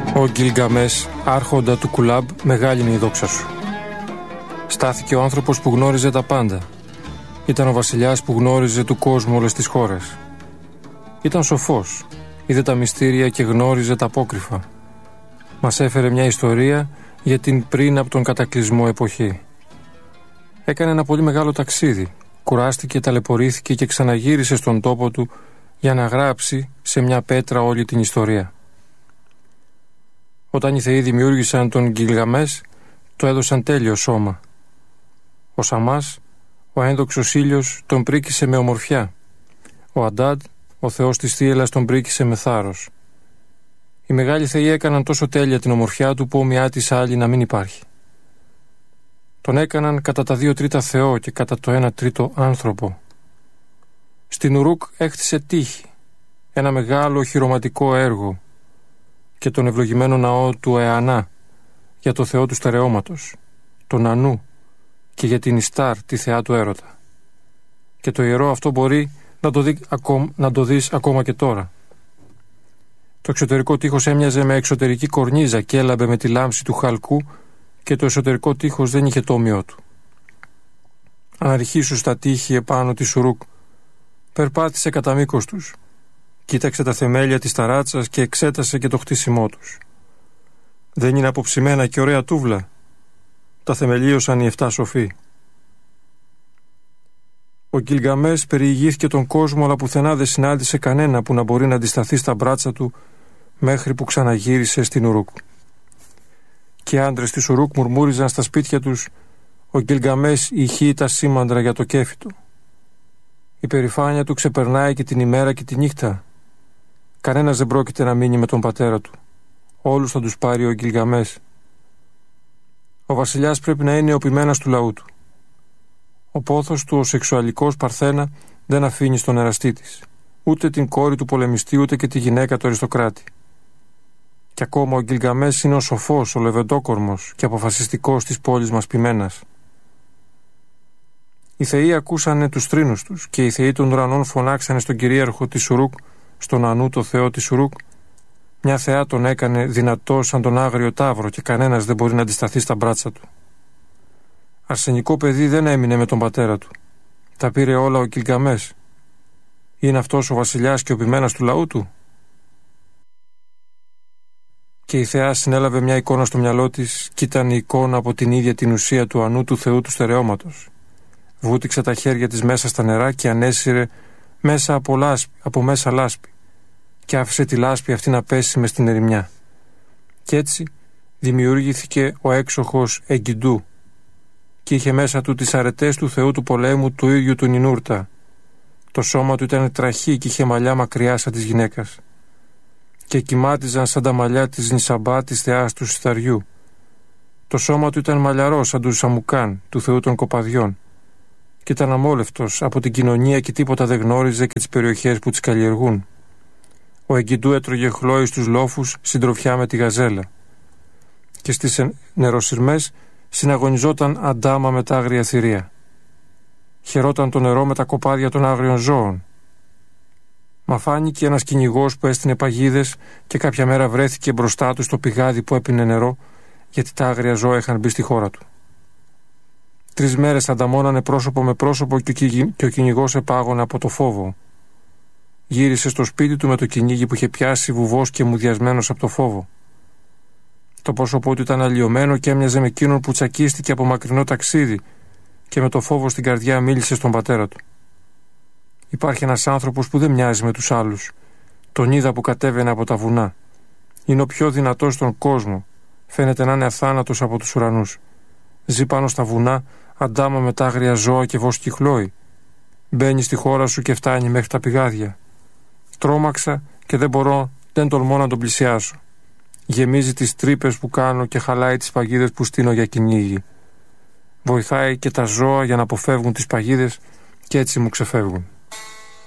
Ο Γκιλγκαμές, άρχοντα του Κουλάμπ, μεγάλη είναι η δόξα σου. Στάθηκε ο άνθρωπος που γνώριζε τα πάντα. Ήταν ο βασιλιάς που γνώριζε του κόσμου όλες τις χώρες. Ήταν σοφός, είδε τα μυστήρια και γνώριζε τα απόκρυφα. Μας έφερε μια ιστορία για την πριν από τον κατακλυσμό εποχή. Έκανε ένα πολύ μεγάλο ταξίδι. Κουράστηκε, ταλαιπωρήθηκε και ξαναγύρισε στον τόπο του για να γράψει σε μια πέτρα όλη την ιστορία. Όταν οι θεοί δημιούργησαν τον Γκιλγαμές, το έδωσαν τέλειο σώμα. Ο Σαμάς, ο ένδοξος ήλιος, τον πρίκησε με ομορφιά. Ο Αντάντ, ο θεός της θύελλας, τον πρίκησε με θάρρος. Οι μεγάλοι θεοί έκαναν τόσο τέλεια την ομορφιά του που ομοιά της άλλη να μην υπάρχει. Τον έκαναν κατά τα 2/3 Θεό και κατά το 1/3 άνθρωπο. Στην Ουρούκ έκτισε τείχη, ένα μεγάλο χειρωματικό έργο, και τον ευλογημένο ναό του Εανά για το Θεό του στερεώματος, τον Ανού, και για την Ιστάρ, τη θεά του έρωτα. Και το ιερό αυτό μπορεί να το δεις ακόμα και τώρα. Το εξωτερικό τείχος έμοιαζε με εξωτερική κορνίζα και έλαμπε με τη λάμψη του χαλκού, και το εσωτερικό τείχος δεν είχε το όμοιό του. Αναρριχήσου στα τείχη επάνω της Ουρούκ, περπάτησε κατά μήκος τους, κοίταξε τα θεμέλια της ταράτσας και εξέτασε και το χτίσιμό τους. Δεν είναι αποψημένα και ωραία τούβλα? Τα θεμελίωσαν οι 7 σοφοί. Ο Γκιλγαμές περιηγήθηκε τον κόσμο, αλλά πουθενά δεν συνάντησε κανένα που να μπορεί να αντισταθεί στα μπράτσα του μέχρι που ξαναγύρισε στην Ουρούκ. Και οι άντρες της Ουρούκ μουρμούριζαν στα σπίτια τους: ο Γκιλγαμές ηχεί τα σήμαντρα για το κέφι του. Η περηφάνεια του ξεπερνάει και την ημέρα και τη νύχτα. Κανένας δεν πρόκειται να μείνει με τον πατέρα του. Όλους θα τους πάρει ο Γκιλγαμές. Ο βασιλιάς πρέπει να είναι ο ποιμένας του λαού του. Ο πόθος του, ο σεξουαλικός Παρθένα, δεν αφήνει στον εραστή της ούτε την κόρη του πολεμιστή, ούτε και τη γυναίκα του αριστοκράτη. Και ακόμα ο Γκιλγαμές είναι ο σοφός, ο λεβεντόκορμος και αποφασιστικός της πόλης μας ποιμένας. Οι θεοί ακούσανε τους θρήνους τους και οι θεοί των ουρανών φωνάξανε στον κυρίαρχο της Ουρούκ, στον Ανού το θεό της Ουρούκ. Μια θεά τον έκανε δυνατό σαν τον άγριο ταύρο και κανένας δεν μπορεί να αντισταθεί στα μπράτσα του. Αρσενικό παιδί δεν έμεινε με τον πατέρα του. Τα πήρε όλα ο Γκιλγαμές. Είναι αυτός ο βασιλιάς και ο ποιμένας του λαού του? Και η θεά συνέλαβε μια εικόνα στο μυαλό της, κι ήταν η εικόνα από την ίδια την ουσία του Ανού του θεού του στερεώματος. Βούτυξε τα χέρια της μέσα στα νερά και ανέσυρε μέσα από μέσα λάσπη, και άφησε τη λάσπη αυτή να πέσει μες στην ερημιά. Κι έτσι δημιουργήθηκε ο έξοχος Εγκιντού, και είχε μέσα του τις αρετές του θεού του πολέμου, του ίδιου του Νινούρτα. Το σώμα του ήταν τραχή και είχε μαλλιά μακριά σαν της γυναίκας, και κοιμάτιζαν σαν τα μαλλιά της Νισαμπά, της θεάς του Σταριού. Το σώμα του ήταν μαλλιαρό σαν του Σαμουκάν, του θεού των κοπαδιών, και ήταν αμόλευτος από την κοινωνία και τίποτα δεν γνώριζε και τις περιοχές που τις καλλιεργούν. Ο Εγκιντού έτρωγε χλόι στους λόφους συντροφιά με τη γαζέλα, και στις νεροσυρμές συναγωνιζόταν αντάμα με τα άγρια θηρία. Χαιρόταν το νερό με τα κοπάδια των άγριων ζώων. Μα φάνηκε ένας κυνηγός που έστεινε παγίδες και κάποια μέρα βρέθηκε μπροστά του στο πηγάδι που έπινε νερό, γιατί τα άγρια ζώα είχαν μπει στη χώρα του. 3 μέρες ανταμώνανε πρόσωπο με πρόσωπο και ο κυνηγός επάγωνε από το φόβο. Γύρισε στο σπίτι του με το κυνήγι που είχε πιάσει βουβός και μουδιασμένος από το φόβο. Το πρόσωπό του ήταν αλλοιωμένο και έμοιαζε με εκείνον που τσακίστηκε από μακρινό ταξίδι και με το φόβο στην καρδιά μίλησε στον πατέρα του. Υπάρχει ένας άνθρωπος που δεν μοιάζει με τους άλλους. Τον είδα που κατέβαινε από τα βουνά. Είναι ο πιο δυνατός στον κόσμο. Φαίνεται να είναι αθάνατος από τους ουρανούς. Ζει πάνω στα βουνά, αντάμα με τα άγρια ζώα και βόσκει χλόι. Μπαίνει στη χώρα σου και φτάνει μέχρι τα πηγάδια. Τρόμαξα και δεν τολμώ να τον πλησιάσω. Γεμίζει τις τρύπες που κάνω και χαλάει τις παγίδες που στείνω για κυνήγι. Βοηθάει και τα ζώα για να αποφεύγουν τις παγίδες και έτσι μου ξεφεύγουν.